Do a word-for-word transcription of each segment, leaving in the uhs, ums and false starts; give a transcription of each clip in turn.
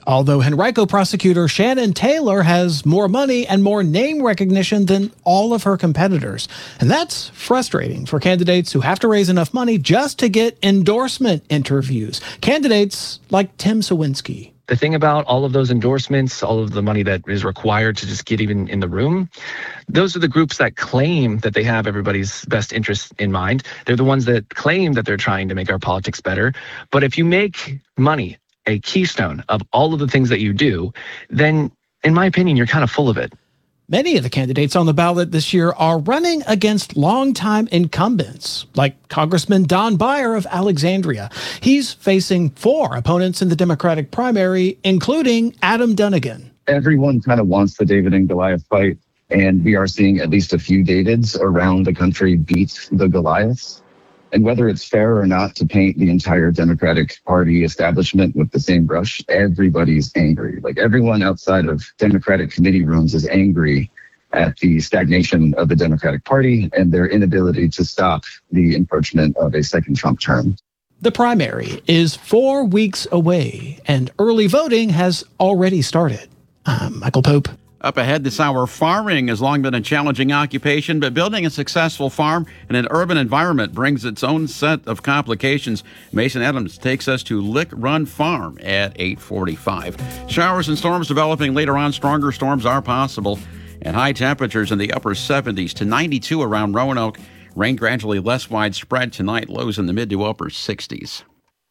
although Henrico prosecutor Shannon Taylor has more money and more name recognition than all of her competitors. And that's frustrating for candidates who have to raise enough money just to get endorsement interviews. Candidates like Tim Sawinski. The thing about all of those endorsements, all of the money that is required to just get even in the room, those are the groups that claim that they have everybody's best interests in mind. They're the ones that claim that they're trying to make our politics better. But if you make money a keystone of all of the things that you do, then in my opinion, you're kind of full of it. Many of the candidates on the ballot this year are running against longtime incumbents, like Congressman Don Beyer of Alexandria. He's facing four opponents in the Democratic primary, including Adam Dunnigan. Everyone kind of wants the David and Goliath fight, and we are seeing at least a few Davids around the country beat the Goliaths. And whether it's fair or not to paint the entire Democratic Party establishment with the same brush, everybody's angry. Like everyone outside of Democratic committee rooms is angry at the stagnation of the Democratic Party and their inability to stop the encroachment of a second Trump term. The primary is four weeks away, and early voting has already started. I'm Michael Pope. Up ahead this hour, farming has long been a challenging occupation, but building a successful farm in an urban environment brings its own set of complications. Mason Adams takes us to Lick Run Farm at eight forty-five. Showers and storms developing later on. Stronger storms are possible, and high temperatures in the upper seventies to ninety-two around Roanoke. Rain gradually less widespread tonight, lows in the mid to upper sixties.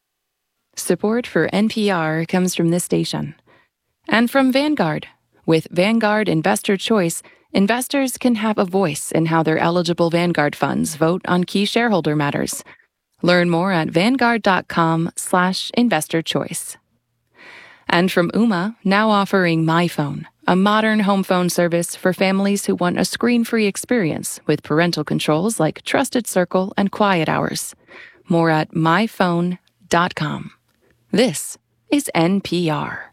Support for N P R comes from this station and from Vanguard. With Vanguard Investor Choice, investors can have a voice in how their eligible Vanguard funds vote on key shareholder matters. Learn more at vanguard.com slash investor choice. And from Ooma, now offering MyPhone, a modern home phone service for families who want a screen-free experience with parental controls like Trusted Circle and Quiet Hours. More at my phone dot com. This is N P R.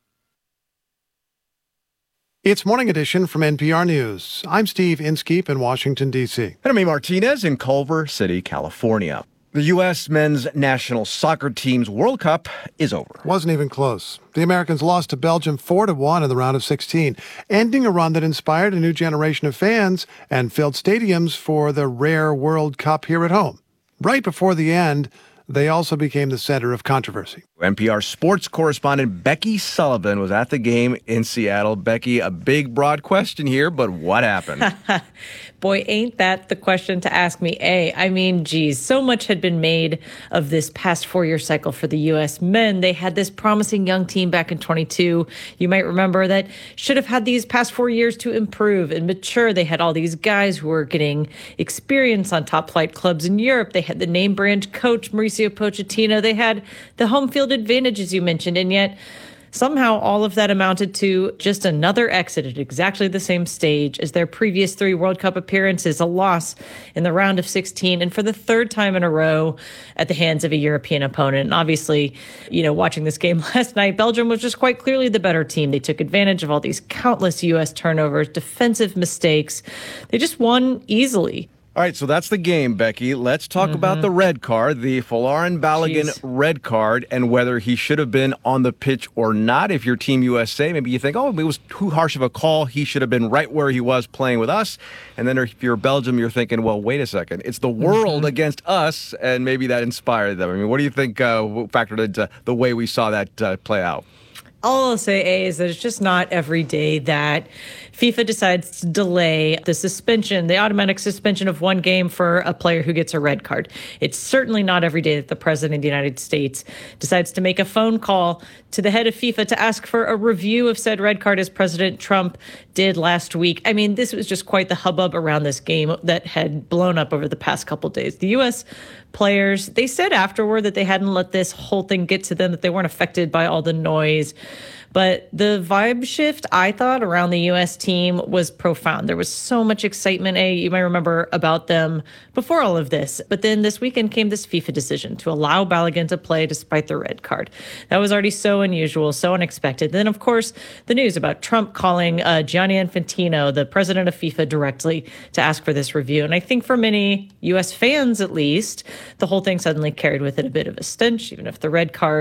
It's Morning Edition from N P R News. I'm Steve Inskeep in Washington, D C. And I'm Amy Martinez in Culver City, California. The U S men's national soccer team's World Cup is over. Wasn't even close. The Americans lost to Belgium four to one in the round of sixteen, ending a run that inspired a new generation of fans and filled stadiums for the rare World Cup here at home. Right before the end, they also became the center of controversy. N P R sports correspondent Becky Sullivan was at the game in Seattle. Becky, a big, broad question here, but what happened? Boy, ain't that the question to ask me, A. I mean, geez, so much had been made of this past four-year cycle for the U S men. They had this promising young team back in twenty-two. You might remember that should have had these past four years to improve and mature. They had all these guys who were getting experience on top-flight clubs in Europe. They had the name-brand coach, Mauricio Pochettino. They had the home field advantage, as you mentioned, and yet somehow all of that amounted to just another exit at exactly the same stage as their previous three World Cup appearances, a loss in the round of sixteen, and for the third time in a row at the hands of a European opponent. And obviously, you know, watching this game last night, Belgium was just quite clearly the better team. They took advantage of all these countless U S turnovers, defensive mistakes. They just won easily. All right, so that's the game, Becky. Let's talk mm-hmm. about the red card, the Folarin Balogun Jeez. red card, and whether he should have been on the pitch or not. If you're Team U S A, maybe you think, oh, it was too harsh of a call. He should have been right where he was playing with us. And then if you're Belgium, you're thinking, well, wait a second. It's the world mm-hmm. against us, and maybe that inspired them. I mean, what do you think uh, factored into the way we saw that uh, play out? All I'll say, A, is that it's just not every day that FIFA decides to delay the suspension, the automatic suspension of one game for a player who gets a red card. It's certainly not every day that the president of the United States decides to make a phone call to the head of FIFA to ask for a review of said red card, as President Trump did last week. I mean, this was just quite the hubbub around this game that had blown up over the past couple of days. The U S players, they said afterward that they hadn't let this whole thing get to them, that they weren't affected by all the noise. But the vibe shift, I thought, around the U S team was profound. There was so much excitement, A, you might remember, about them before all of this. But then this weekend came this FIFA decision to allow Balogun to play despite the red card. That was already so unusual, so unexpected. Then, of course, the news about Trump calling uh, Gianni Infantino, the president of FIFA, directly to ask for this review. And I think for many U S fans, at least, the whole thing suddenly carried with it a bit of a stench, even if the red card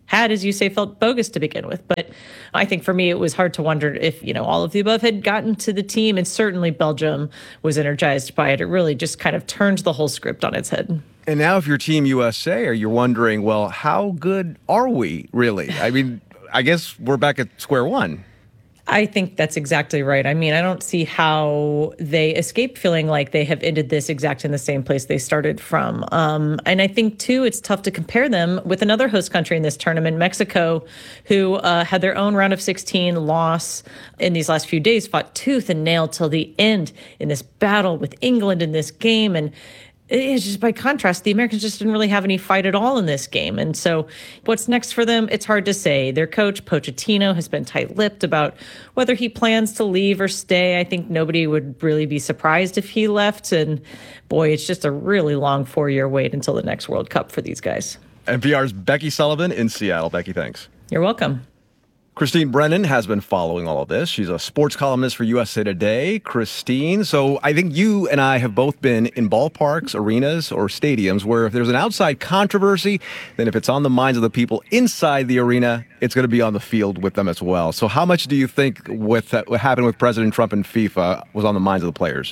had, as you say, felt bogus to begin with. But I think for me, it was hard to wonder if, you know, all of the above had gotten to the team. And certainly Belgium was energized by it. It really just kind of turned the whole script on its head. And now if you're Team U S A, are you wondering, well, how good are we really? I mean, I guess we're back at square one. I think that's exactly right. I mean, I don't see how they escape feeling like they have ended this exact in the same place they started from. Um, and I think, too, it's tough to compare them with another host country in this tournament, Mexico, who uh, had their own round of sixteen loss in these last few days, fought tooth and nail till the end in this battle with England in this game. And it's just by contrast, the Americans just didn't really have any fight at all in this game. And so what's next for them? It's hard to say. Their coach, Pochettino, has been tight-lipped about whether he plans to leave or stay. I think nobody would really be surprised if he left. And boy, it's just a really long four-year wait until the next World Cup for these guys. N P R's Becky Sullivan in Seattle. Becky, thanks. You're welcome. Christine Brennan has been following all of this. She's a sports columnist for U S A Today. Christine, so I think you and I have both been in ballparks, arenas, or stadiums where if there's an outside controversy, then if it's on the minds of the people inside the arena, it's going to be on the field with them as well. So how much do you think with uh, what happened with President Trump and FIFA was on the minds of the players?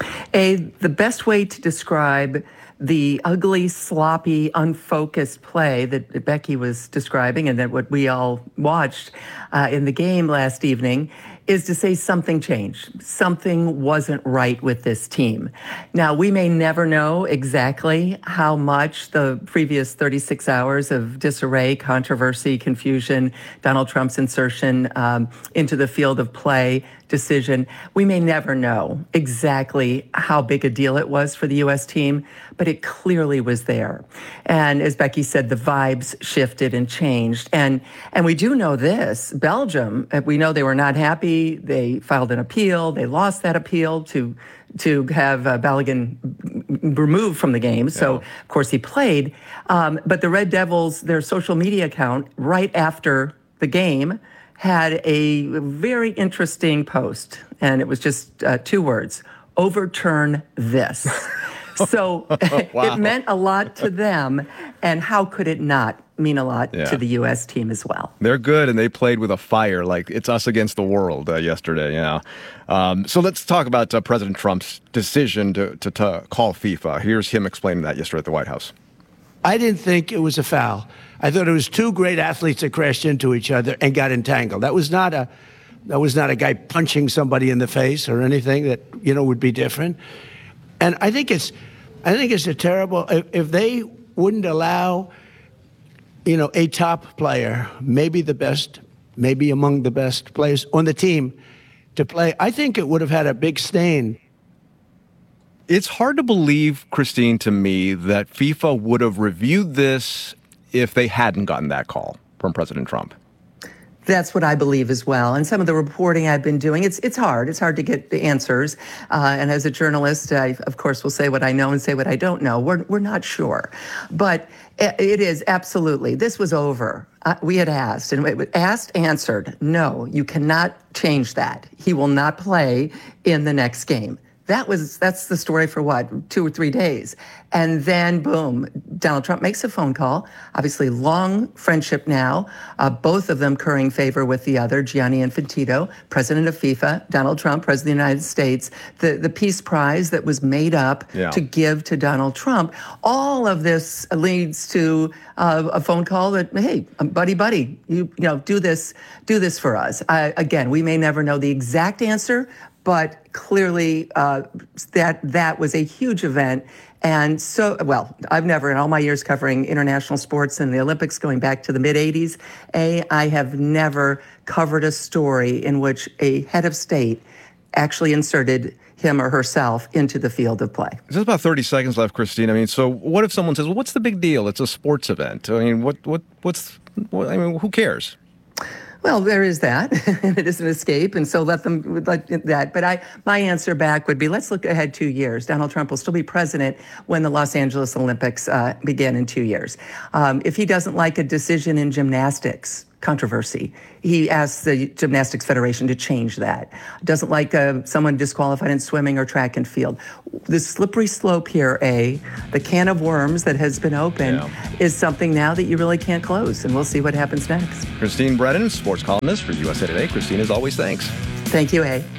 A, the best way to describe the ugly, sloppy, unfocused play that Becky was describing and that what we all watched uh, in the game last evening is to say something changed. Something wasn't right with this team. Now, we may never know exactly how much the previous thirty-six hours of disarray, controversy, confusion, Donald Trump's insertion um, into the field of play decision, we may never know exactly how big a deal it was for the U S team, but it clearly was there. And as Becky said, the vibes shifted and changed. And and we do know this, Belgium, we know they were not happy. They filed an appeal. They lost that appeal to to have uh, Balogun removed from the game. So, yeah. Of course, he played. Um, but the Red Devils, their social media account, right after the game, had a very interesting post, and it was just uh, two words: overturn this. So wow. It meant a lot to them, and how could it not mean a lot yeah. to the U S team as well? They're good, and they played with a fire, like it's us against the world uh, yesterday. You know, um, so let's talk about uh, President Trump's decision to, to to call FIFA. Here's him explaining that yesterday at the White House. I didn't think it was a foul. I thought it was two great athletes that crashed into each other and got entangled. That was not a, that was not a guy punching somebody in the face or anything that, you know, would be different. And I think it's, I think it's a terrible, if, if they wouldn't allow, you know, a top player, maybe the best, maybe among the best players on the team to play, I think it would have had a big stain. It's hard to believe, Christine, to me, that FIFA would have reviewed this if they hadn't gotten that call from President Trump. That's what I believe as well. And some of the reporting I've been doing, it's it's hard. It's hard to get the answers. Uh, and as a journalist, I, of course, will say what I know and say what I don't know. We're, we're not sure. But it is absolutely, this was over. Uh, we had asked, and it was asked, answered, no, you cannot change that. He will not play in the next game. That was, that's the story for what, two or three days. And then, boom, Donald Trump makes a phone call. Obviously, long friendship now, uh, both of them currying favor with the other, Gianni Infantino, president of FIFA, Donald Trump, president of the United States, the, the Peace Prize that was made up yeah. to give to Donald Trump. All of this leads to uh, a phone call that, hey, buddy, buddy, you, you know, do this, do this for us. I, again, we may never know the exact answer, but clearly uh, that that was a huge event. And so, well, I've never, in all my years covering international sports and the Olympics going back to the mid-eighties, A, I have never covered a story in which a head of state actually inserted him or herself into the field of play. There's about thirty seconds left, Christine. I mean, so what if someone says, well, what's the big deal? It's a sports event. I mean, what, what, what's, what, I mean, who cares? Well, there is that, and it is an escape, and so let them let that. But I, my answer back would be, let's look ahead two years. Donald Trump will still be president when the Los Angeles Olympics uh, begin in two years. Um, if he doesn't like a decision in gymnastics, controversy. He asked the Gymnastics Federation to change that. Doesn't like uh, someone disqualified in swimming or track and field. The slippery slope here, A, the can of worms that has been opened, yeah. is something now that you really can't close, and we'll see what happens next. Christine Brennan, sports columnist for U S A Today. Christine, as always, thanks. Thank you, A.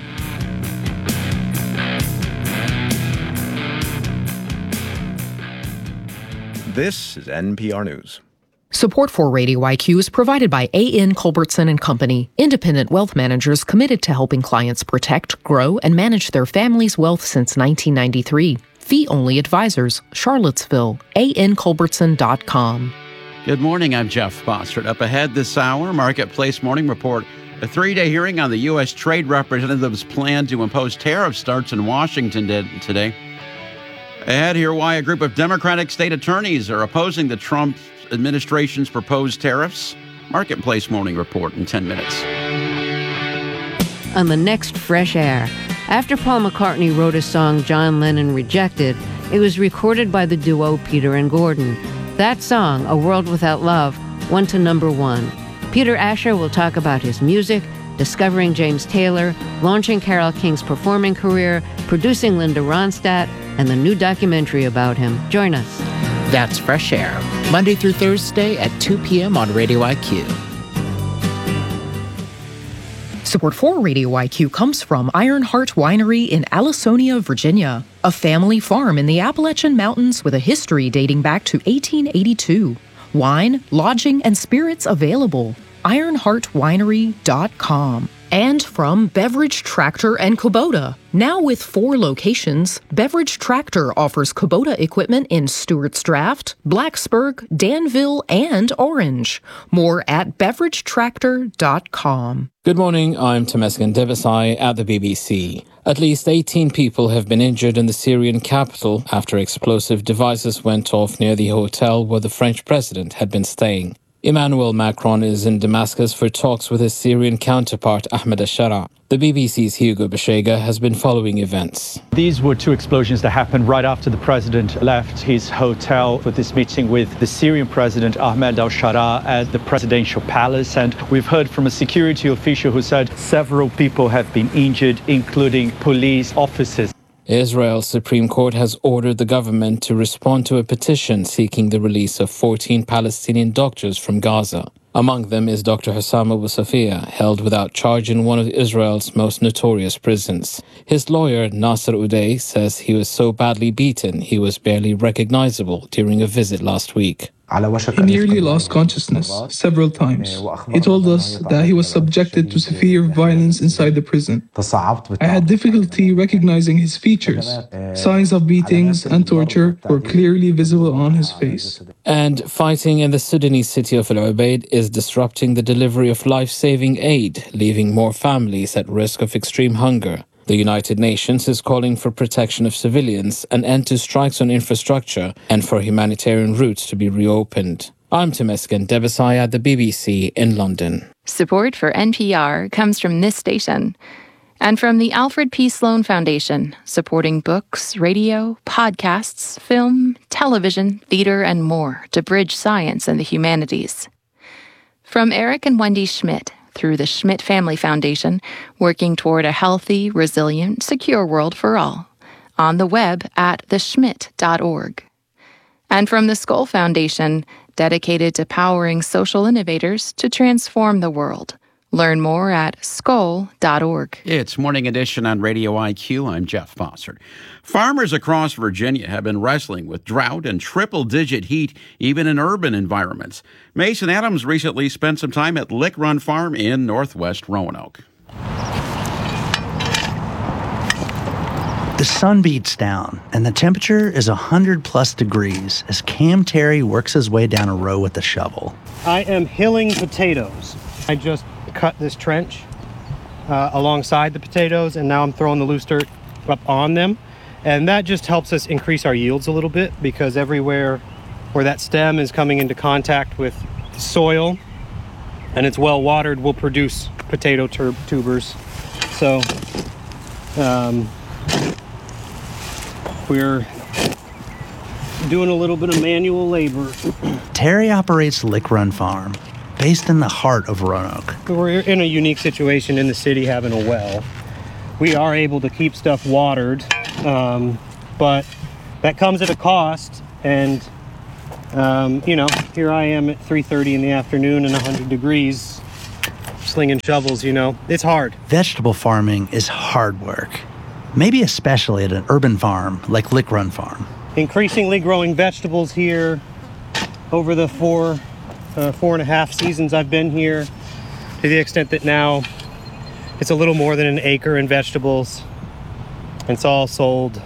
This is N P R News. Support for Radio I Q is provided by A N Culbertson and Company, independent wealth managers committed to helping clients protect, grow, and manage their family's wealth since nineteen ninety-three. Fee-only advisors, Charlottesville, A N Culbertson dot com. Good morning, I'm Jeff Bossert. Up ahead this hour, Marketplace Morning Report. A three-day hearing on the U S Trade Representative's plan to impose tariffs starts in Washington today. Ahead here, why a group of Democratic state attorneys are opposing the Trump administration's proposed tariffs. Marketplace Morning Report in ten minutes. On the next Fresh Air, after Paul McCartney wrote a song John Lennon rejected, it was recorded by the duo Peter and Gordon. That song, A World Without Love, went to number one. Peter Asher will talk about his music, discovering James Taylor, launching Carole King's performing career, producing Linda Ronstadt, and the new documentary about him. Join us. That's Fresh Air, Monday through Thursday at two p.m. on Radio I Q. Support for Radio I Q comes from Ironheart Winery in Allisonia, Virginia, a family farm in the Appalachian Mountains with a history dating back to eighteen eighty-two. Wine, lodging, and spirits available. ironheart winery dot com. And from Beverage Tractor and Kubota. Now with four locations, Beverage Tractor offers Kubota equipment in Stewart's Draft, Blacksburg, Danville, and Orange. More at beverage tractor dot com. Good morning, I'm Temesgen Devasai at the B B C. At least eighteen people have been injured in the Syrian capital after explosive devices went off near the hotel where the French president had been staying. Emmanuel Macron is in Damascus for talks with his Syrian counterpart Ahmed al-Shara. The B B C's Hugo Beshega has been following events. These were two explosions that happened right after the president left his hotel for this meeting with the Syrian president Ahmed al-Shara at the presidential palace. And we've heard from a security official who said several people have been injured, including police officers. Israel's Supreme Court has ordered the government to respond to a petition seeking the release of fourteen Palestinian doctors from Gaza. Among them is Doctor Hussam Abu Safia, held without charge in one of Israel's most notorious prisons. His lawyer, Nasser Uday, says he was so badly beaten he was barely recognizable during a visit last week. He nearly lost consciousness several times. He told us that he was subjected to severe violence inside the prison. I had difficulty recognizing his features. Signs of beatings and torture were clearly visible on his face. And fighting in the Sudanese city of Al Ubaid is disrupting the delivery of life-saving aid, leaving more families at risk of extreme hunger. The United Nations is calling for protection of civilians, an end to strikes on infrastructure, and for humanitarian routes to be reopened. I'm Temesgen Devasai at the B B C in London. Support for N P R comes from this station and from the Alfred P. Sloan Foundation, supporting books, radio, podcasts, film, television, theater, and more to bridge science and the humanities. From Eric and Wendy Schmidt, through the Schmidt Family Foundation, working toward a healthy, resilient, secure world for all. On the web at the schmidt dot org. And from the Skoll Foundation, dedicated to powering social innovators to transform the world. Learn more at skoll dot org. It's Morning Edition on Radio I Q. I'm Jeff Bossert. Farmers across Virginia have been wrestling with drought and triple-digit heat, even in urban environments. Mason Adams recently spent some time at Lick Run Farm in northwest Roanoke. The sun beats down, and the temperature is one hundred plus degrees as Cam Terry works his way down a row with a shovel. I am hilling potatoes. I just cut this trench uh, alongside the potatoes, and now I'm throwing the loose dirt up on them. And that just helps us increase our yields a little bit, because everywhere where that stem is coming into contact with soil and it's well watered will produce potato tur- tubers. So um, we're doing a little bit of manual labor. Terry operates Lick Run Farm, based in the heart of Roanoke. We're in a unique situation in the city having a well. We are able to keep stuff watered, um, but that comes at a cost. And, um, you know, here I am at three thirty in the afternoon and one hundred degrees, slinging shovels, you know. It's hard. Vegetable farming is hard work, maybe especially at an urban farm like Lick Run Farm. Increasingly growing vegetables here over the four, uh, four and a half seasons I've been here, to the extent that now it's a little more than an acre in vegetables. It's all sold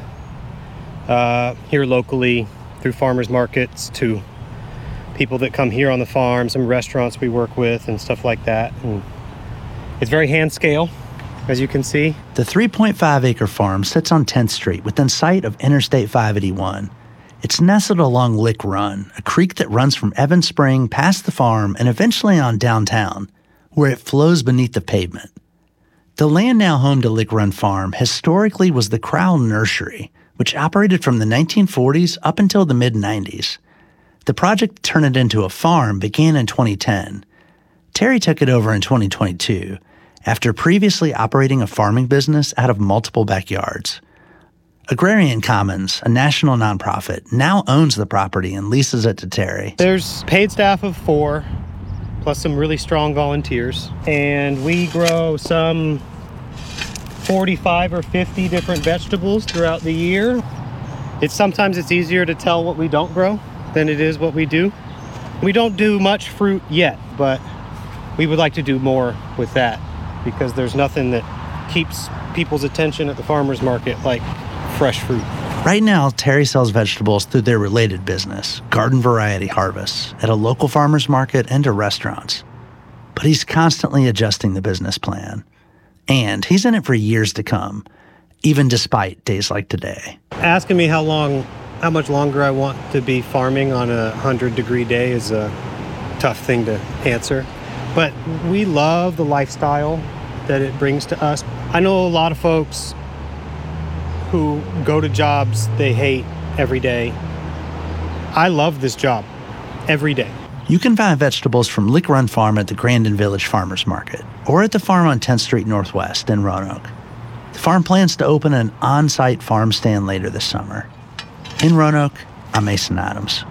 uh, here locally through farmers markets to people that come here on the farm, some restaurants we work with and stuff like that. And it's very hand scale, as you can see. The three point five acre farm sits on tenth street within sight of Interstate five eighty-one. It's nestled along Lick Run, a creek that runs from Evans Spring past the farm and eventually on downtown, where it flows beneath the pavement. The land now home to Lick Run Farm historically was the Crowell Nursery, which operated from the nineteen forties up until the mid nineties. The project to turn it into a farm began in twenty ten. Terry took it over in twenty twenty-two, after previously operating a farming business out of multiple backyards. Agrarian Commons, a national nonprofit, now owns the property and leases it to Terry. There's paid staff of four, plus some really strong volunteers. And we grow some forty-five or fifty different vegetables throughout the year. It's sometimes it's easier to tell what we don't grow than it is what we do. We don't do much fruit yet, but we would like to do more with that, because there's nothing that keeps people's attention at the farmer's market like fresh fruit. Right now, Terry sells vegetables through their related business, Garden Variety Harvests, at a local farmer's market and to restaurants. But he's constantly adjusting the business plan. And he's in it for years to come, even despite days like today. Asking me how long, how much longer I want to be farming on a one hundred degree day is a tough thing to answer. But we love the lifestyle that it brings to us. I know a lot of folks who go to jobs they hate every day. I love this job every day. You can find vegetables from Lick Run Farm at the Grandin Village Farmers Market or at the farm on tenth street Northwest in Roanoke. The farm plans to open an on-site farm stand later this summer. In Roanoke, I'm Mason Adams.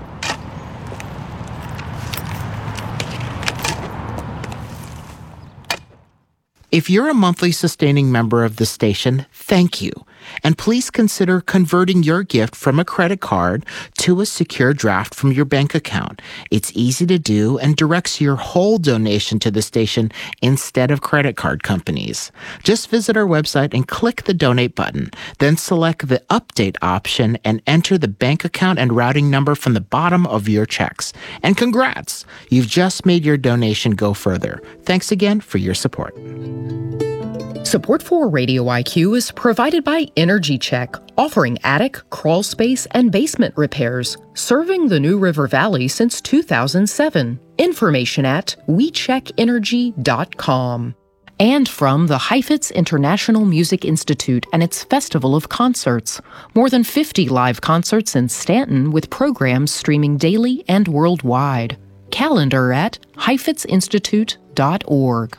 If you're a monthly sustaining member of the station, thank you. And please consider converting your gift from a credit card to a secure draft from your bank account. It's easy to do and directs your whole donation to the station instead of credit card companies. Just visit our website and click the donate button. Then select the update option and enter the bank account and routing number from the bottom of your checks. And congrats! You've just made your donation go further. Thanks again for your support. Support for Radio I Q is provided by Energy Check, offering attic, crawl space, and basement repairs, serving the New River Valley since two thousand seven. Information at we check energy dot com. And from the Heifetz International Music Institute and its Festival of Concerts. More than fifty live concerts in Stanton with programs streaming daily and worldwide. Calendar at heifetz institute dot org.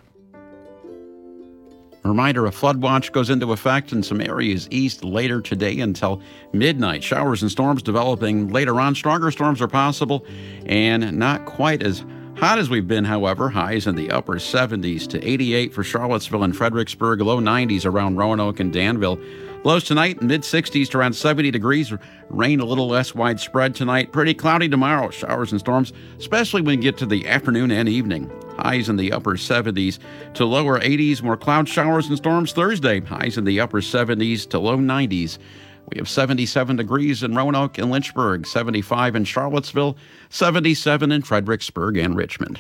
A reminder, a flood watch goes into effect in some areas east later today until midnight. Showers and storms developing later on. Stronger storms are possible and not quite as hot as we've been, however. Highs in the upper seventies to eighty-eight for Charlottesville and Fredericksburg. Low nineties around Roanoke and Danville. Lows tonight, mid-sixties to around seventy degrees. Rain a little less widespread tonight. Pretty cloudy tomorrow. Showers and storms, especially when you get to the afternoon and evening. Highs in the upper seventies to lower eighties. More cloud showers and storms Thursday. Highs in the upper seventies to low nineties. We have seventy-seven degrees in Roanoke and Lynchburg, seventy-five in Charlottesville, seventy-seven in Fredericksburg and Richmond.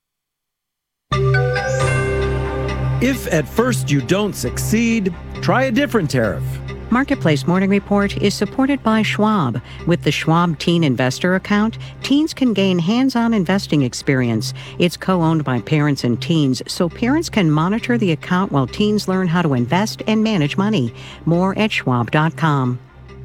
If at first you don't succeed, try a different tariff. Marketplace Morning Report is supported by Schwab. With the Schwab Teen Investor Account, teens can gain hands-on investing experience. It's co-owned by parents and teens, so parents can monitor the account while teens learn how to invest and manage money. More at schwab dot com.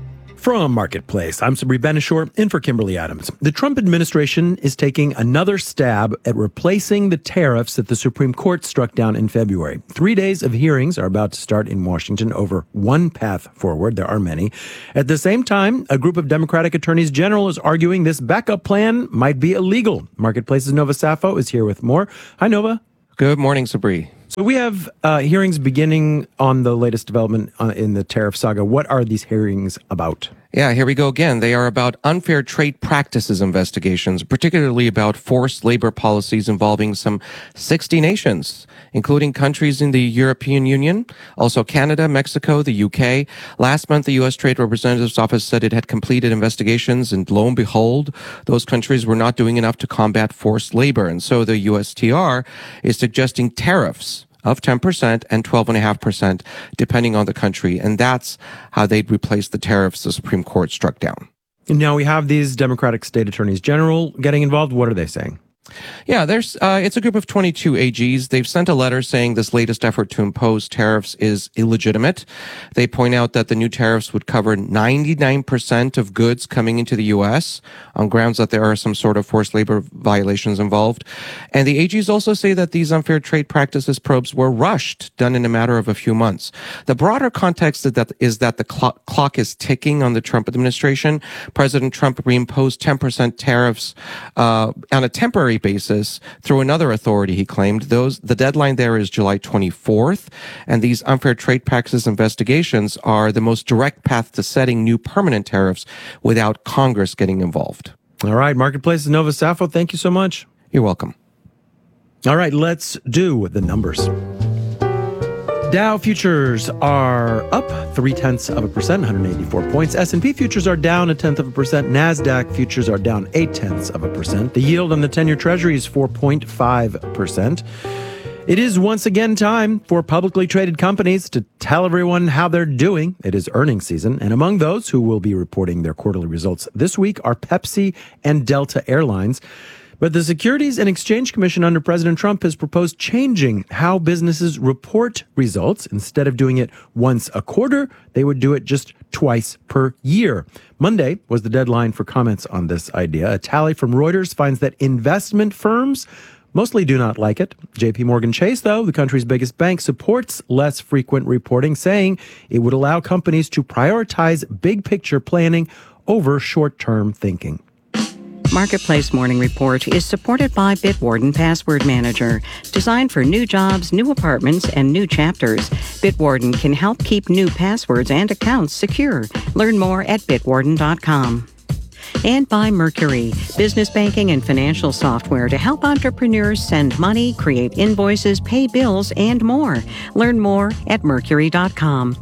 From Marketplace, I'm Sabri Benishore, in for Kimberly Adams. The Trump administration is taking another stab at replacing the tariffs that the Supreme Court struck down in February. Three days of hearings are about to start in Washington over one path forward. There are many. At the same time, a group of Democratic attorneys general is arguing this backup plan might be illegal. Marketplace's Nova Safo is here with more. Hi, Nova. Good morning, Sabri. So we have uh, hearings beginning on the latest development uh, in the tariff saga. What are these hearings about? Yeah, here we go again. They are about unfair trade practices investigations, particularly about forced labor policies involving some sixty nations, including countries in the European Union, also Canada, Mexico, the U K. Last month, the U S Trade Representative's Office said it had completed investigations, and lo and behold, those countries were not doing enough to combat forced labor. And so the U S T R is suggesting tariffs of ten percent and twelve point five percent, depending on the country. And that's how they'd replace the tariffs the Supreme Court struck down. Now we have these Democratic state attorneys general getting involved. What are they saying? Yeah, there's uh, it's a group of twenty-two A Gs. They've sent a letter saying this latest effort to impose tariffs is illegitimate. They point out that the new tariffs would cover ninety-nine percent of goods coming into the U S on grounds that there are some sort of forced labor violations involved. And the A Gs also say that these unfair trade practices probes were rushed, done in a matter of a few months. The broader context is that, is that the clock, clock is ticking on the Trump administration. President Trump reimposed ten percent tariffs uh, on a temporary basis through another authority, he claimed. Those the deadline there is July twenty-fourth, and these unfair trade practices investigations are the most direct path to setting new permanent tariffs without Congress getting involved. All right, Marketplace, Nova Safo, thank you so much. You're welcome. All right, let's do the numbers. Dow futures are up three-tenths of a percent, one hundred eighty-four points. S and P futures are down a tenth of a percent. NASDAQ futures are down eight-tenths of a percent. The yield on the ten-year Treasury is four point five percent. It is once again time for publicly traded companies to tell everyone how they're doing. It is earnings season, and among those who will be reporting their quarterly results this week are Pepsi and Delta Airlines. But the Securities and Exchange Commission under President Trump has proposed changing how businesses report results. Instead of doing it once a quarter, they would do it just twice per year. Monday was the deadline for comments on this idea. A tally from Reuters finds that investment firms mostly do not like it. J P Morgan Chase, though, the country's biggest bank, supports less frequent reporting, saying it would allow companies to prioritize big picture planning over short-term thinking. Marketplace Morning Report is supported by Bitwarden Password Manager. Designed for new jobs, new apartments, and new chapters, Bitwarden can help keep new passwords and accounts secure. Learn more at bitwarden dot com. And by Mercury, business banking and financial software to help entrepreneurs send money, create invoices, pay bills, and more. Learn more at mercury dot com.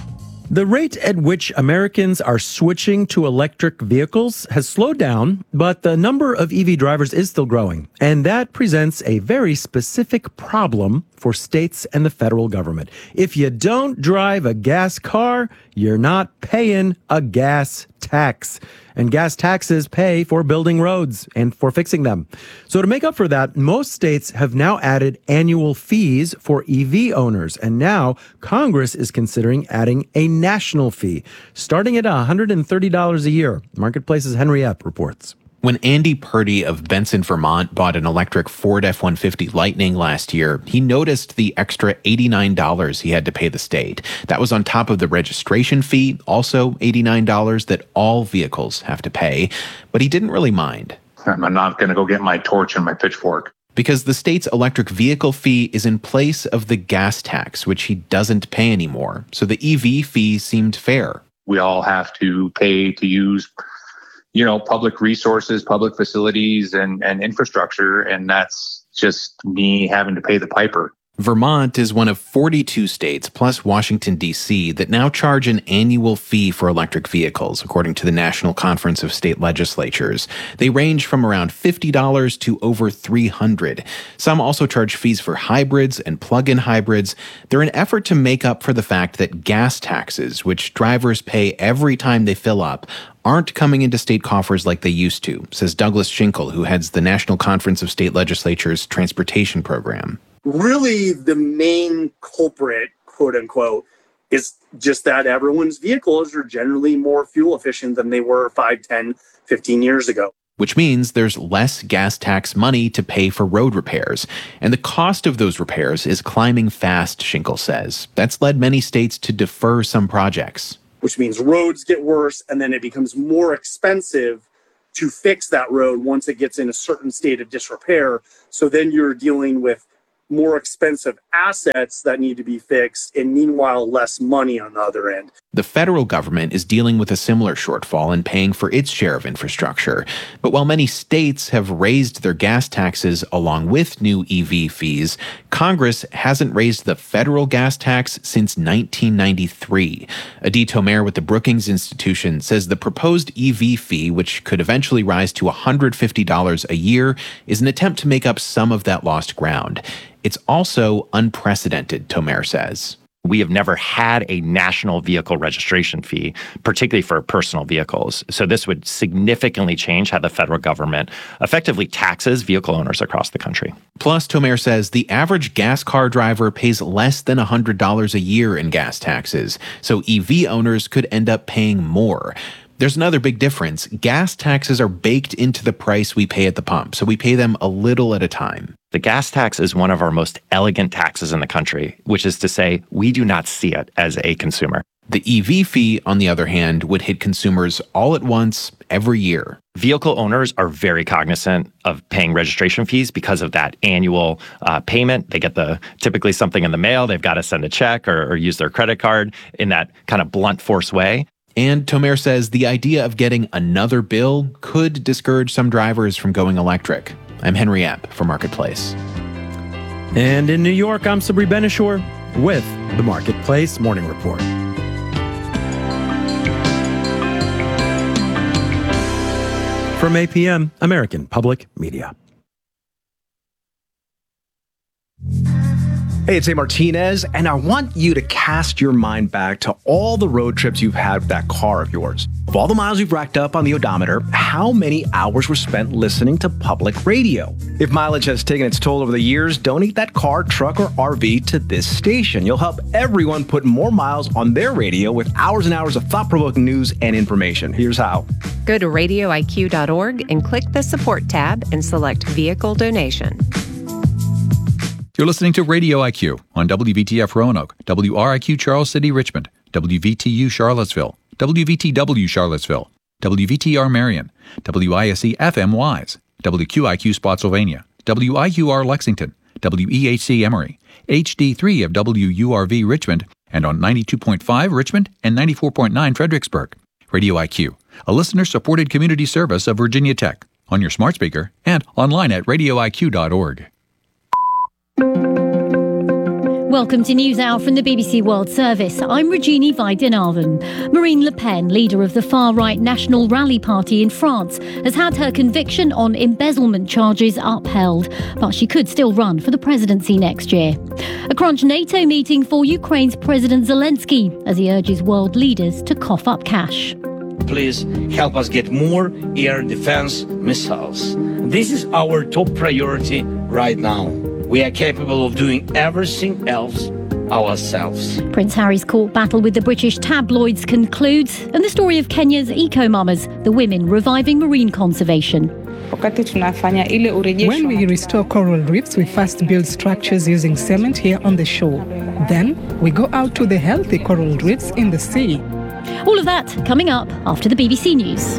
The rate at which Americans are switching to electric vehicles has slowed down, but the number of E V drivers is still growing. And that presents a very specific problem for states and the federal government. If you don't drive a gas car, you're not paying a gas tax. And gas taxes pay for building roads and for fixing them. So to make up for that, most states have now added annual fees for E V owners. And now Congress is considering adding a national fee, starting at one hundred thirty dollars a year. Marketplace's Henry Epp reports. When Andy Purdy of Benson, Vermont bought an electric Ford F one fifty Lightning last year, he noticed the extra eighty-nine dollars he had to pay the state. That was on top of the registration fee, also eighty-nine dollars that all vehicles have to pay. But he didn't really mind. I'm not going to go get my torch and my pitchfork. Because the state's electric vehicle fee is in place of the gas tax, which he doesn't pay anymore. So the E V fee seemed fair. We all have to pay to use, you know, public resources, public facilities, and, and infrastructure. And that's just me having to pay the piper. Vermont is one of forty-two states, plus Washington, D C, that now charge an annual fee for electric vehicles, according to the National Conference of State Legislatures. They range from around fifty dollars to over three hundred dollars. Some also charge fees for hybrids and plug-in hybrids. They're an effort to make up for the fact that gas taxes, which drivers pay every time they fill up, aren't coming into state coffers like they used to, says Douglas Schinkel, who heads the National Conference of State Legislatures Transportation Program. Really, the main culprit, quote unquote, is just that everyone's vehicles are generally more fuel efficient than they were five, ten, fifteen years ago. Which means there's less gas tax money to pay for road repairs. And the cost of those repairs is climbing fast, Schinkel says. That's led many states to defer some projects. Which means roads get worse, and then it becomes more expensive to fix that road once it gets in a certain state of disrepair. So then you're dealing with more expensive assets that need to be fixed, and meanwhile, less money on the other end. The federal government is dealing with a similar shortfall and paying for its share of infrastructure. But while many states have raised their gas taxes along with new E V fees, Congress hasn't raised the federal gas tax since nineteen ninety-three. Adi Tomer with the Brookings Institution says the proposed E V fee, which could eventually rise to one hundred fifty dollars a year, is an attempt to make up some of that lost ground. It's also unprecedented, Tomer says. We have never had a national vehicle registration fee, particularly for personal vehicles. So this would significantly change how the federal government effectively taxes vehicle owners across the country. Plus, Tomer says the average gas car driver pays less than one hundred dollars a year in gas taxes, so E V owners could end up paying more. There's another big difference. Gas taxes are baked into the price we pay at the pump, so we pay them a little at a time. The gas tax is one of our most elegant taxes in the country, which is to say we do not see it as a consumer. The E V fee, on the other hand, would hit consumers all at once every year. Vehicle owners are very cognizant of paying registration fees because of that annual uh, payment. They get the typically something in the mail. They've got to send a check or, or use their credit card in that kind of blunt force way. And Tomer says the idea of getting another bill could discourage some drivers from going electric. I'm Henry Epp for Marketplace. And in New York, I'm Sabri Benishore with the Marketplace Morning Report. From A P M, American Public Media. Hey, it's A. Martinez, and I want you to cast your mind back to all the road trips you've had with that car of yours. Of all the miles you've racked up on the odometer, how many hours were spent listening to public radio? If mileage has taken its toll over the years, donate that car, truck, or R V to this station. You'll help everyone put more miles on their radio with hours and hours of thought-provoking news and information. Here's how. Go to radio I Q dot org and click the Support tab and select Vehicle Donation. You're listening to Radio I Q on W V T F Roanoke, W R I Q Charles City Richmond, W V T U Charlottesville, W V T W Charlottesville, W V T R Marion, W I S E F M Wise, W Q I Q Spotsylvania, W I Q R Lexington, W E H C Emory, H D three of W U R V Richmond, and on ninety-two point five Richmond and ninety-four point nine Fredericksburg. Radio I Q, a listener-supported community service of Virginia Tech, on your smart speaker and online at radio I Q dot org. Welcome to NewsHour from the B B C World Service. I'm Regina Weidenarven. Marine Le Pen, leader of the far-right National Rally Party in France, has had her conviction on embezzlement charges upheld, but she could still run for the presidency next year. A crunch NATO meeting for Ukraine's President Zelensky as he urges world leaders to cough up cash. Please help us get more air defense missiles. This is our top priority right now. We are capable of doing everything else ourselves. Prince Harry's court battle with the British tabloids concludes, and the story of Kenya's eco-mamas, the women reviving marine conservation. When we restore coral reefs, we first build structures using cement here on the shore. Then we go out to the healthy coral reefs in the sea. All of that coming up after the B B C News.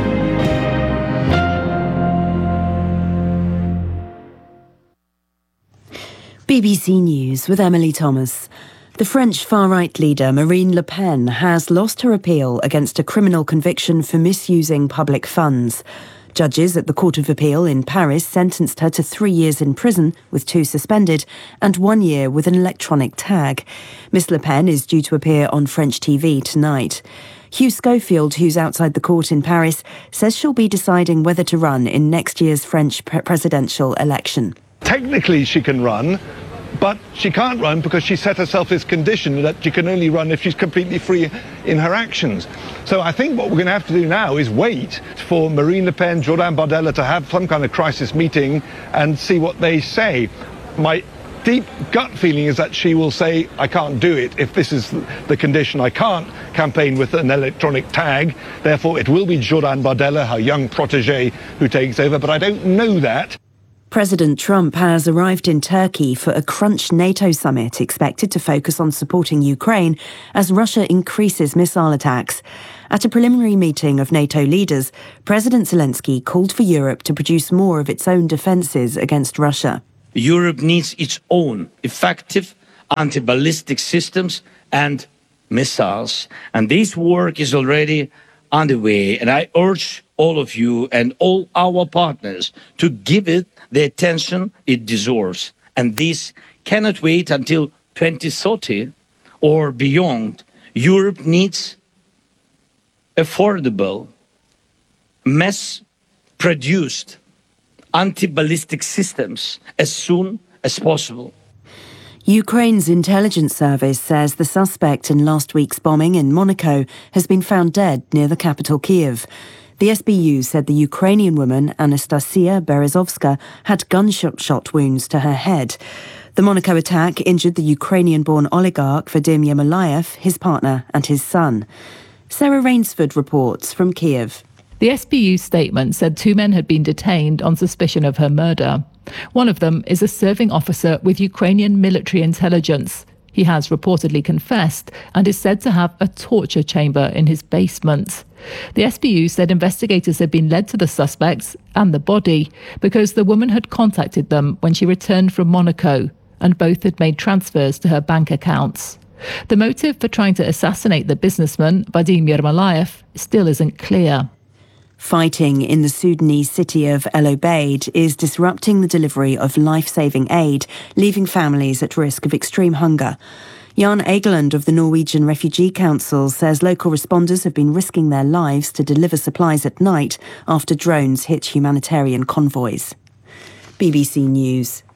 B B C News with Emily Thomas. The French far-right leader Marine Le Pen has lost her appeal against a criminal conviction for misusing public funds. Judges at the Court of Appeal in Paris sentenced her to three years in prison, with two suspended, and one year with an electronic tag. Miss Le Pen is due to appear on French T V tonight. Hugh Schofield, who's outside the court in Paris, says she'll be deciding whether to run in next year's French pre- presidential election. Technically she can run, but she can't run because she set herself this condition that she can only run if she's completely free in her actions. So I think what we're going to have to do now is wait for Marine Le Pen, Jordan Bardella to have some kind of crisis meeting and see what they say. My deep gut feeling is that she will say, I can't do it if this is the condition. I can't campaign with an electronic tag. Therefore, it will be Jordan Bardella, her young protege, who takes over. But I don't know that. President Trump has arrived in Turkey for a Crunch NATO summit expected to focus on supporting Ukraine as Russia increases missile attacks. At a preliminary meeting of NATO leaders, President Zelensky called for Europe to produce more of its own defences against Russia. Europe needs its own effective anti-ballistic systems and missiles. And this work is already underway. And I urge all of you and all our partners to give it the attention it deserves. And this cannot wait until twenty thirty or beyond. Europe needs affordable, mass-produced anti-ballistic systems as soon as possible. Ukraine's intelligence service says the suspect in last week's bombing in Monaco has been found dead near the capital Kyiv. The S B U said the Ukrainian woman Anastasia Berezovska had gunshot shot wounds to her head. The Monaco attack injured the Ukrainian-born oligarch Vladimir Malayev, his partner and his son. Sarah Rainsford reports from Kyiv. The S B U statement said two men had been detained on suspicion of her murder. One of them is a serving officer with Ukrainian military intelligence. He has reportedly confessed and is said to have a torture chamber in his basement. The S B U said investigators had been led to the suspects and the body because the woman had contacted them when she returned from Monaco, and both had made transfers to her bank accounts. The motive for trying to assassinate the businessman, Vladimir Malayev, still isn't clear. Fighting in the Sudanese city of El Obeid is disrupting the delivery of life-saving aid, leaving families at risk of extreme hunger. Jan Egeland of the Norwegian Refugee Council says local responders have been risking their lives to deliver supplies at night after drones hit humanitarian convoys. B B C News.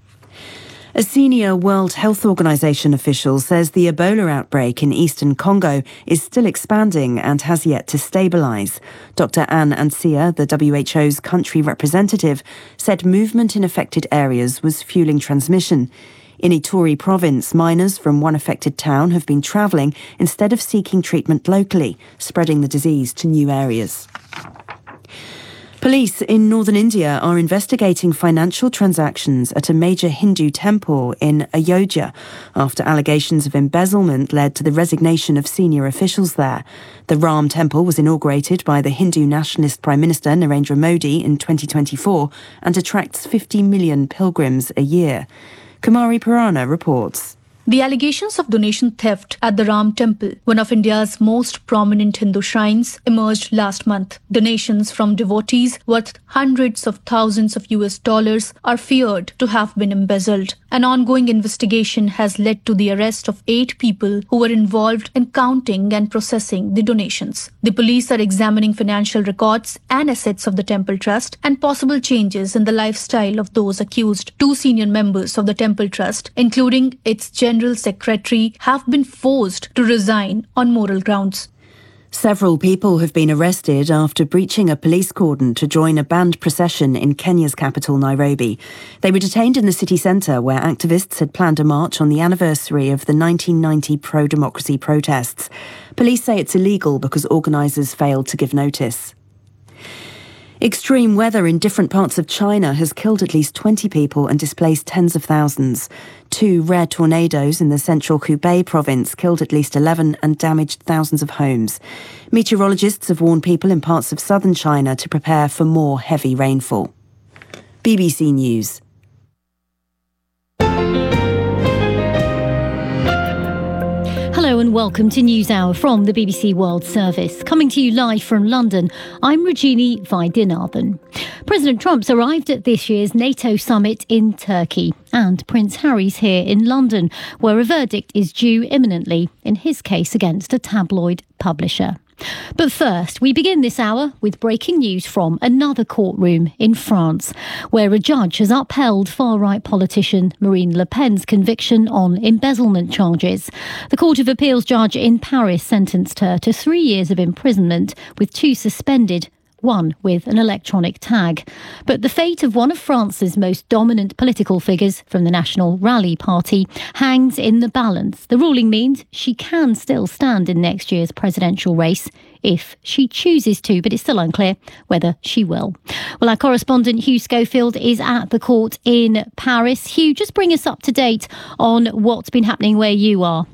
A senior World Health Organization official says the Ebola outbreak in eastern Congo is still expanding and has yet to stabilize. Doctor Anne Ansia, the W H O's country representative, said movement in affected areas was fueling transmission. In Ituri province, miners from one affected town have been travelling instead of seeking treatment locally, spreading the disease to new areas. Police in northern India are investigating financial transactions at a major Hindu temple in Ayodhya after allegations of embezzlement led to the resignation of senior officials there. The Ram temple was inaugurated by the Hindu nationalist Prime Minister Narendra Modi in twenty twenty-four and attracts fifty million pilgrims a year. Kumari Purana reports. The allegations of donation theft at the Ram Temple, one of India's most prominent Hindu shrines, emerged last month. Donations from devotees worth hundreds of thousands of U S dollars are feared to have been embezzled. An ongoing investigation has led to the arrest of eight people who were involved in counting and processing the donations. The police are examining financial records and assets of the temple trust and possible changes in the lifestyle of those accused. Two senior members of the temple trust, including its general General Secretary, have been forced to resign on moral grounds. Several people have been arrested after breaching a police cordon to join a banned procession in Kenya's capital, Nairobi. They were detained in the city centre where activists had planned a march on the anniversary of the nineteen ninety pro-democracy protests. Police say it's illegal because organisers failed to give notice. Extreme weather in different parts of China has killed at least twenty people and displaced tens of thousands. Two rare tornadoes in the central Hubei province killed at least eleven and damaged thousands of homes. Meteorologists have warned people in parts of southern China to prepare for more heavy rainfall. B B C News. Hello and welcome to NewsHour from the B B C World Service. Coming to you live from London, I'm Rajini Vaidyanathan. President Trump's arrived at this year's NATO summit in Turkey, and Prince Harry's here in London, where a verdict is due imminently in his case against a tabloid publisher. But first, we begin this hour with breaking news from another courtroom in France, where a judge has upheld far-right politician Marine Le Pen's conviction on embezzlement charges. The Court of Appeals judge in Paris sentenced her to three years of imprisonment, with two suspended, one with an electronic tag. But the fate of one of France's most dominant political figures from the National Rally Party hangs in the balance. The ruling means she can still stand in next year's presidential race if she chooses to, but it's still unclear whether she will. Well, our correspondent Hugh Schofield is at the court in Paris. Hugh, just bring us up to date on what's been happening where you are.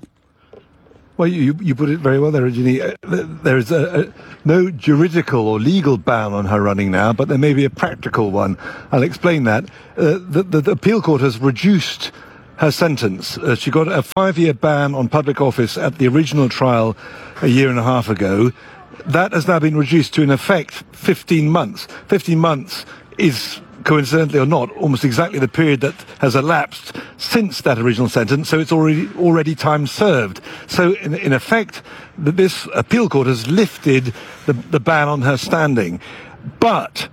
Well, you, you put it very well there, Virginie. Uh, there is a, a, no juridical or legal ban on her running now, but there may be a practical one. I'll explain that. Uh, the, the, the appeal court has reduced her sentence. Uh, she got a five-year ban on public office at the original trial a year and a half ago. That has now been reduced to, in effect, fifteen months. fifteen months is, coincidentally or not, almost exactly the period that has elapsed since that original sentence, so it's already already time served. So, in, in effect, this appeal court has lifted the, the ban on her standing. But,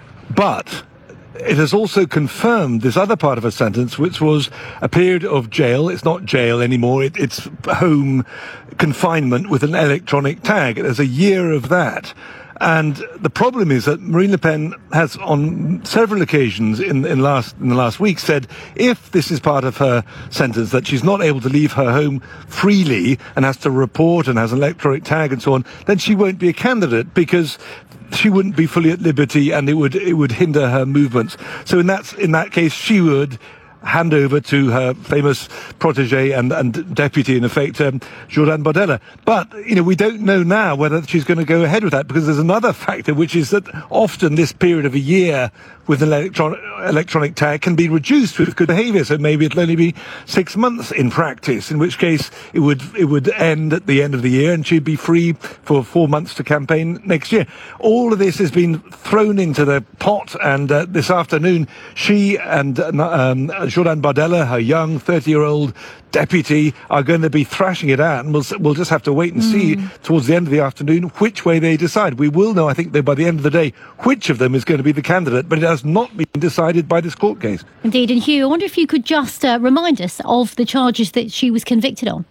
but... it has also confirmed this other part of her sentence, which was a period of jail. It's not jail anymore. It, it's home confinement with an electronic tag. There's a year of that. And the problem is that Marine Le Pen has, on several occasions in, in, last, in the last week, said if this is part of her sentence, that she's not able to leave her home freely and has to report and has an electronic tag and so on, then she won't be a candidate because she wouldn't be fully at liberty and it would it would hinder her movements. So in that in that case, she would hand over to her famous protege and, and deputy, in effect, um, Jordan Bardella. But, you know, we don't know now whether she's going to go ahead with that, because there's another factor, which is that often this period of a year with an electron- electronic tag can be reduced with good behaviour. So maybe it'll only be six months in practice, in which case it would it would end at the end of the year and she'd be free for four months to campaign next year. All of this has been thrown into the pot, and uh, this afternoon she and uh, um, Jordan Bardella, her young thirty-year-old deputy, are going to be thrashing it out, and we'll we'll just have to wait and mm. see towards the end of the afternoon which way they decide. We will know, I think, though, by the end of the day, which of them is going to be the candidate, but it has not been decided by this court case. Indeed. And Hugh, I wonder if you could just uh, remind us of the charges that she was convicted on.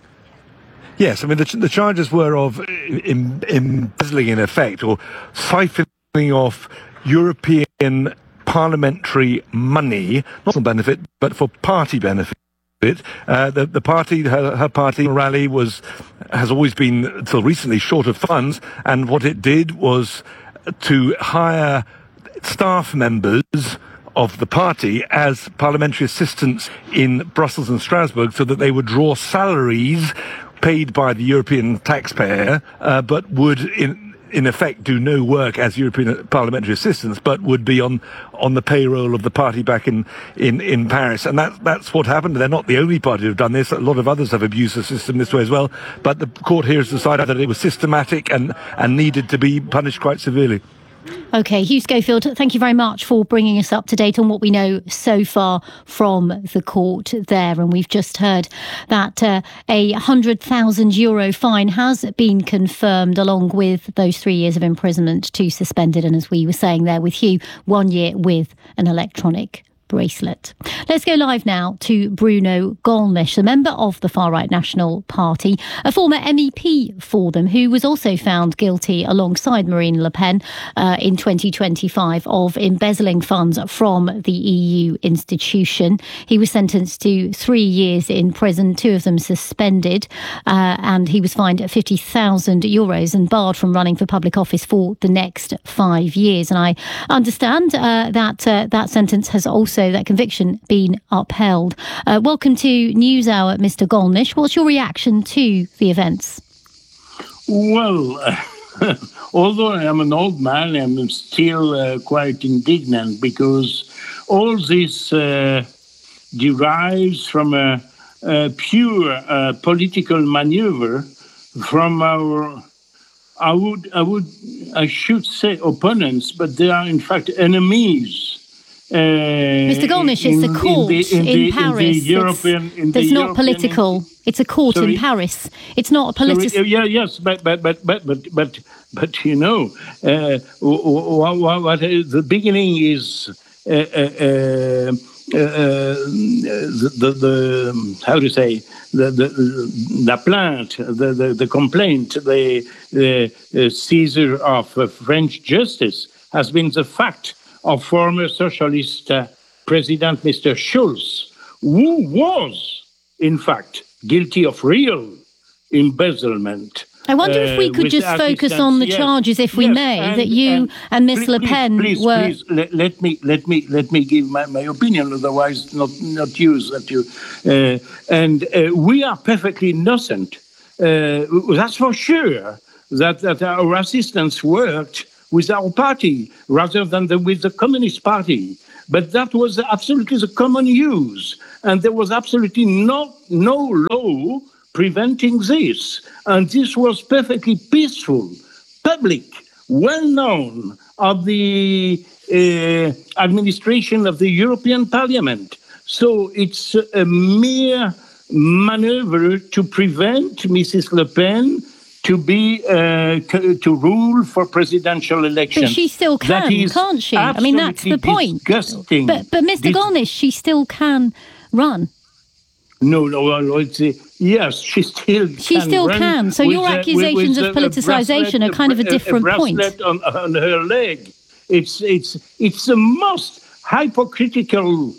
Yes, I mean, the, the charges were of em, embezzling, in effect, or siphoning off European parliamentary money, not for benefit, but for party benefit. Uh, the, the party, her, her party, Rally, was has always been, until recently, short of funds, and what it did was to hire staff members of the party as parliamentary assistants in Brussels and Strasbourg, so that they would draw salaries paid by the European taxpayer, uh, but would, in in effect, do no work as European parliamentary assistants, but would be on on the payroll of the party back in, in, in Paris. And that, that's what happened. They're not the only party who have done this. A lot of others have abused the system this way as well. But the court here has decided that it was systematic and, and needed to be punished quite severely. OK, Hugh Schofield, thank you very much for bringing us up to date on what we know so far from the court there. And we've just heard that uh, a one hundred thousand euro fine has been confirmed, along with those three years of imprisonment to suspended. And as we were saying there with Hugh, one year with an electronic bracelet. Let's go live now to Bruno Gollnisch, a member of the far-right National Party, a former M E P for them, who was also found guilty alongside Marine Le Pen uh, in twenty twenty-five of embezzling funds from the E U institution. He was sentenced to three years in prison, two of them suspended, uh, and he was fined fifty thousand euros and barred from running for public office for the next five years. And I understand uh, that uh, that sentence has also So that conviction been upheld. Uh, welcome to NewsHour, Mister Gollnisch. What's your reaction to the events? Well, uh, although I'm an old man, I'm still uh, quite indignant, because all this uh, derives from a, a pure uh, political maneuver from our, I would, I would, I should say opponents, but they are in fact enemies. Uh, Mister Gollnisch, it's a court in, the, in, in the, Paris. In the European, in the not European, political. It's a court sorry? in Paris. It's not a political. Yeah, yes, but but but but but but but you know, uh, what, what, what the beginning is uh, uh, uh, the, the, the how to say the the the plainte, the, the the complaint, the, the, the seizure of uh, French justice has been the fact of former socialist uh, President Mister Schulz, who was in fact guilty of real embezzlement. I wonder if we could uh, just focus on the yes, charges, if we yes, may, and, that you and, and Miss please, Le Pen please, were. Please, let, let me let me let me give my, my opinion. Otherwise, not not use that you. Uh, and uh, we are perfectly innocent. Uh, that's for sure. That that our assistants worked with our party rather than the, with the Communist Party. But that was absolutely the common use, and there was absolutely no no law preventing this. And this was perfectly peaceful, public, well-known of the uh, administration of the European Parliament. So it's a mere maneuver to prevent Missus Le Pen to be uh, to rule for presidential elections. But she still can, can't she? I mean, that's the point. Disgusting. But, but Mister Dis- Golnish, she still can run. No, no, it's, uh, yes, she still She can still run can. So with, your uh, accusations with, of with, uh, politicisation bracelet, are kind of a different a point. bracelet on, on her leg. It's it's it's the most hypocritical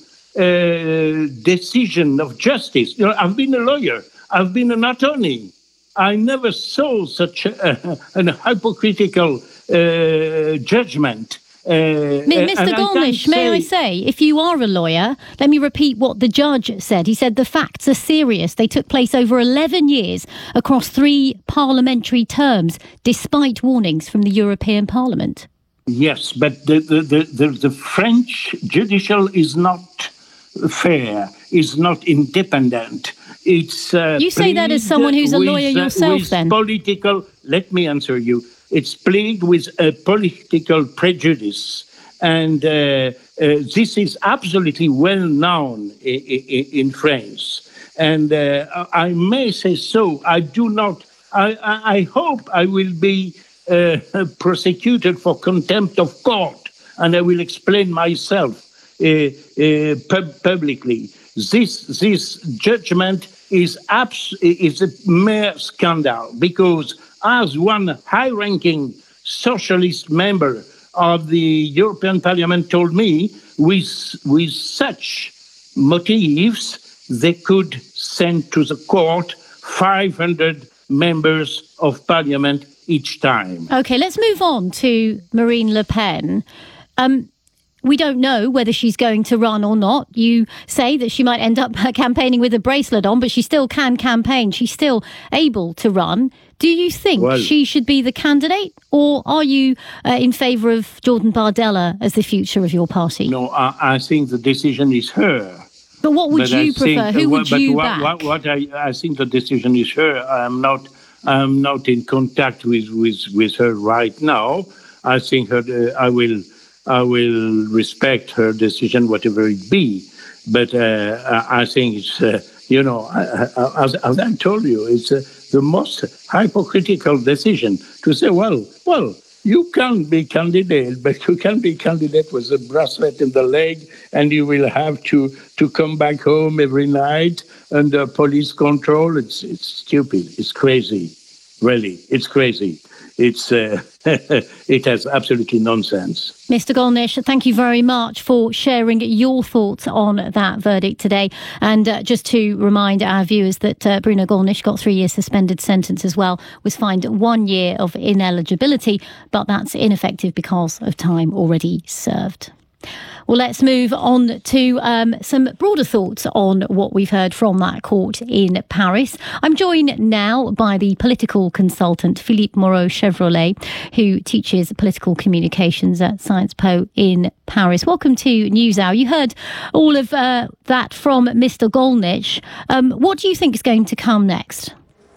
uh, decision of justice. You know, I've been a lawyer. I've been an attorney. I never saw such a, a hypocritical uh, judgment. Uh, Mister Golnish, may I say, if you are a lawyer, let me repeat what the judge said. He said the facts are serious. They took place over eleven years across three parliamentary terms, despite warnings from the European Parliament. Yes, but the, the, the, the, the French judicial is not fair, is not independent. It's uh, You say that as someone who's a with, lawyer uh, yourself, with then. Political, let me answer you. It's plagued with a political prejudice. And uh, uh, this is absolutely well known in, in, in France. And uh, I may say so. I do not, I, I, I hope I will be uh, prosecuted for contempt of court. And I will explain myself uh, uh, pub- publicly. This, this judgment is, abs- is a mere scandal because as one high-ranking socialist member of the European Parliament told me, with, with such motives, they could send to the court five hundred members of Parliament each time. OK, let's move on to Marine Le Pen. Um, We don't know whether she's going to run or not. You say that she might end up campaigning with a bracelet on, but she still can campaign. She's still able to run. Do you think well, she should be the candidate, or are you uh, in favour of Jordan Bardella as the future of your party? No, I, I think the decision is her. But what would but you I prefer? Think, Who would but you what, back? What, what I, I think the decision is her. I'm not. I'm not in contact with, with, with her right now. I think her. Uh, I will. I will respect her decision, whatever it be. But uh, I think it's, uh, you know, as, as I told you, it's uh, the most hypocritical decision to say, well, well, you can be candidate, but you can be candidate with a bracelet in the leg, and you will have to, to come back home every night under police control. It's it's stupid. It's crazy. Really, it's crazy. It's uh, it has absolutely nonsense. Mister Golnish, thank you very much for sharing your thoughts on that verdict today. And uh, just to remind our viewers that uh, Bruno Golnish got three years suspended sentence as well, was fined one year of ineligibility, but that's ineffective because of time already served. Well, let's move on to um, some broader thoughts on what we've heard from that court in Paris. I'm joined now by the political consultant Philippe Moreau-Chevrolet, who teaches political communications at Sciences Po in Paris. Welcome to NewsHour. You heard all of uh, that from Mister Golnish. Um, what do you think is going to come next?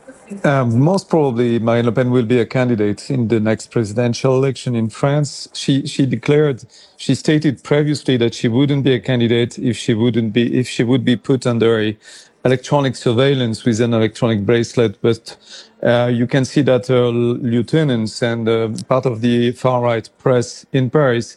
Um, most probably, Marine Le Pen will be a candidate in the next presidential election in France. She she declared, she stated previously that she wouldn't be a candidate if she wouldn't be if she would be put under a electronic surveillance with an electronic bracelet. But uh, you can see that her lieutenants and uh, part of the far right press in Paris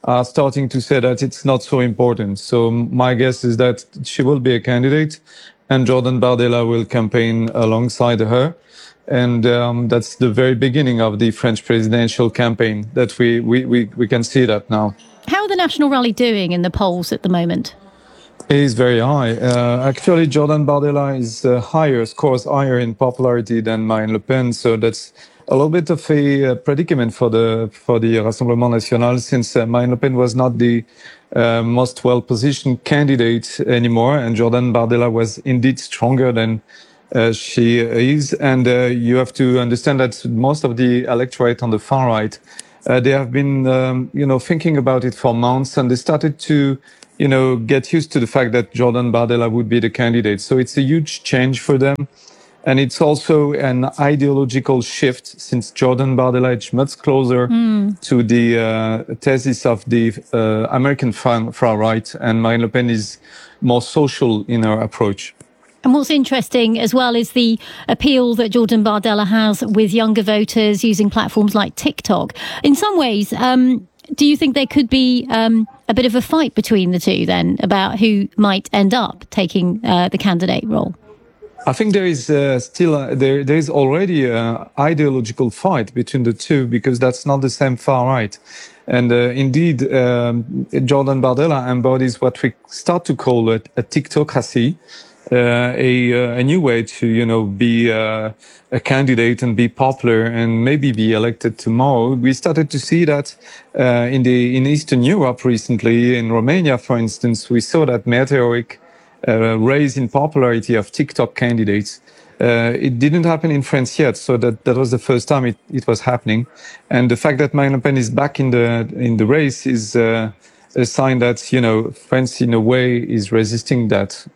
are starting to say that it's not so important. So my guess is that she will be a candidate and Jordan Bardella will campaign alongside her. And um, that's the very beginning of the French presidential campaign that we, we, we, we can see that now. How are the National Rally doing in the polls at the moment? It is very high. Uh, actually, Jordan Bardella is uh, higher, scores higher in popularity than Marine Le Pen. So that's a little bit of a uh, predicament for the for the Rassemblement National, since uh, Marine Le Pen was not the uh, most well-positioned candidate anymore, and Jordan Bardella was indeed stronger than uh, she is. And uh, you have to understand that most of the electorate on the far right, uh, they have been, um, you know, thinking about it for months, and they started to, you know, get used to the fact that Jordan Bardella would be the candidate. So it's a huge change for them. And it's also an ideological shift, since Jordan Bardella is much closer mm. to the uh, thesis of the uh, American far, far right, and Marine Le Pen is more social in her approach. And what's interesting as well is the appeal that Jordan Bardella has with younger voters using platforms like TikTok. In some ways, um, do you think there could be um, a bit of a fight between the two then about who might end up taking uh, the candidate role? I think there is uh, still a, there there is already an ideological fight between the two, because that's not the same far right. And uh, indeed, um, Jordan Bardella embodies what we start to call a, a TikTocracy, uh, a, a new way to, you know, be uh, a candidate and be popular and maybe be elected tomorrow. We started to see that uh, in the in Eastern Europe recently, in Romania, for instance. We saw that meteoric Uh, rise in popularity of TikTok candidates. Uh, it didn't happen in France yet, so that, that was the first time it, it was happening. And the fact that Marine Le Pen is back in the in the race is uh, a sign that, you know, France in a way is resisting that.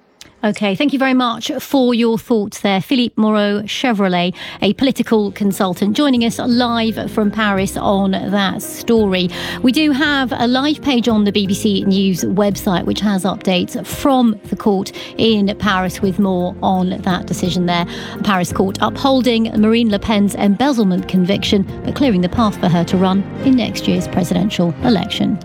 OK, thank you very much for your thoughts there. Philippe Moreau Chevrolet, a political consultant, joining us live from Paris on that story. We do have a live page on the B B C News website, which has updates from the court in Paris with more on that decision there. Paris court upholding Marine Le Pen's embezzlement conviction, but clearing the path for her to run in next year's presidential election.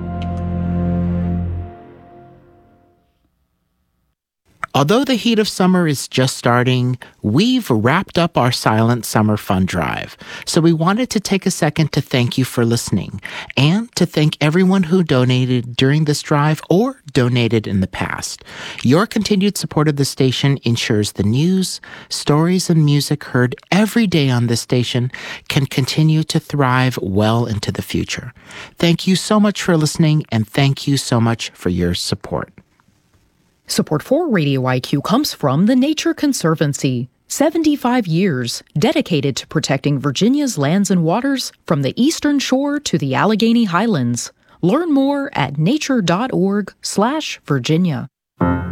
Although the heat of summer is just starting, we've wrapped up our Silent Summer Fund Drive. So we wanted to take a second to thank you for listening, and to thank everyone who donated during this drive or donated in the past. Your continued support of the station ensures the news, stories, and music heard every day on this station can continue to thrive well into the future. Thank you so much for listening, and thank you so much for your support. Support for Radio I Q comes from the Nature Conservancy. seventy-five years dedicated to protecting Virginia's lands and waters from the eastern shore to the Allegheny Highlands. Learn more at nature dot org slash Virginia.